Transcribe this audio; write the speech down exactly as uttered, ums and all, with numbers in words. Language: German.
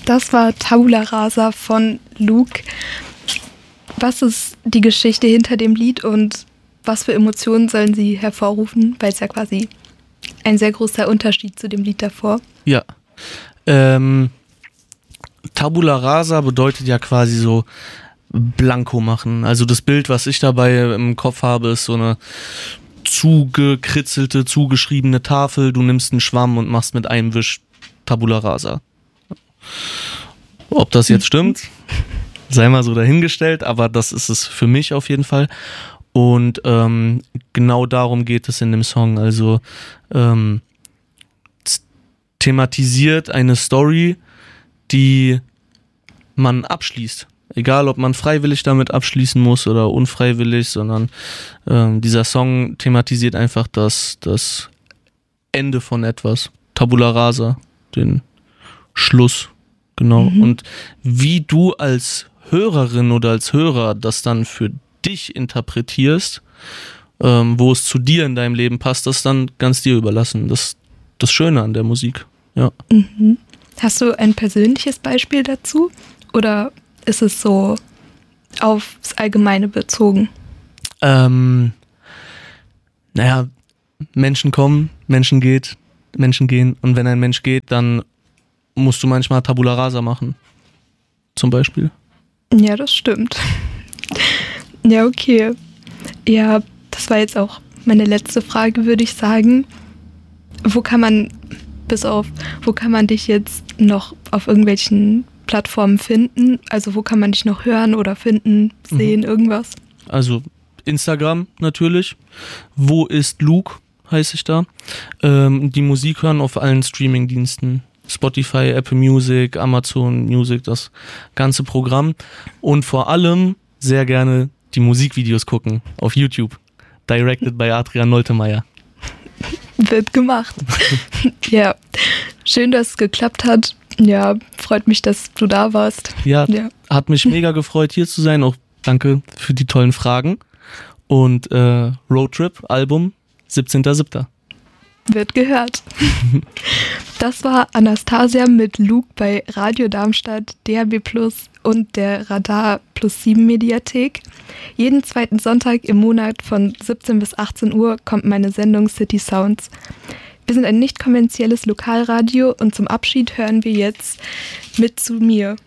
Das war Tabula Rasa von Luke. Was ist die Geschichte hinter dem Lied und was für Emotionen sollen sie hervorrufen? Weil es ja quasi ein sehr großer Unterschied zu dem Lied davor. Ja. Ähm, Tabula Rasa bedeutet ja quasi so blanko machen. Also das Bild, was ich dabei im Kopf habe, ist so eine zugekritzelte, zugeschriebene Tafel. Du nimmst einen Schwamm und machst mit einem Wisch Tabula Rasa. Ob das jetzt stimmt, sei mal so dahingestellt, aber das ist es für mich auf jeden Fall. Und ähm, genau darum geht es in dem Song. Also ähm, thematisiert eine Story, die man abschließt. Egal, ob man freiwillig damit abschließen muss oder unfreiwillig, sondern ähm, dieser Song thematisiert einfach das, das Ende von etwas. Tabula Rasa, den Schluss, genau. Mhm. Und wie du als Hörerin oder als Hörer das dann für dich interpretierst, ähm, wo es zu dir in deinem Leben passt, das dann ganz dir überlassen. Das ist das Schöne an der Musik, ja. Mhm. Hast du ein persönliches Beispiel dazu? Oder ist es so aufs Allgemeine bezogen? Ähm, naja, Menschen kommen, Menschen geht, Menschen gehen. Und wenn ein Mensch geht, dann musst du manchmal Tabula Rasa machen. Zum Beispiel. Ja, das stimmt. Ja, okay. Ja, das war jetzt auch meine letzte Frage, würde ich sagen. Wo kann man, bis auf, wo kann man dich jetzt noch auf irgendwelchen Plattformen finden? Also wo kann man dich noch hören oder finden, sehen, mhm. irgendwas? Also Instagram natürlich. Wo ist Luke, heiße ich da. Ähm, die Musik hören auf allen Streamingdiensten. Spotify, Apple Music, Amazon Music, das ganze Programm. Und vor allem sehr gerne die Musikvideos gucken auf YouTube. Directed by Adrian Noltemeyer. Wird gemacht. Ja, schön, dass es geklappt hat. Ja, freut mich, dass du da warst. Ja, ja, hat mich mega gefreut, hier zu sein. Auch danke für die tollen Fragen. Und äh, Roadtrip, Album, siebzehnter siebter Wird gehört. Das war Anastasia mit Luke bei Radio Darmstadt, D A B Plus und der Radar Plus sieben Mediathek. Jeden zweiten Sonntag im Monat von siebzehn bis achtzehn Uhr kommt meine Sendung City Sounds. Wir sind ein nicht kommerzielles Lokalradio und zum Abschied hören wir jetzt Mit zu mir.